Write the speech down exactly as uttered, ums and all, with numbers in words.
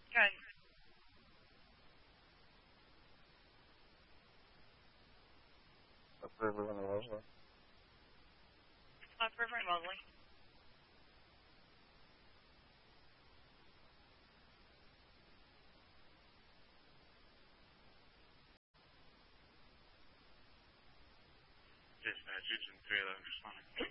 Good. That's River and Mosley. South River and Mosley. Dispatch, it's in three eleven, responding.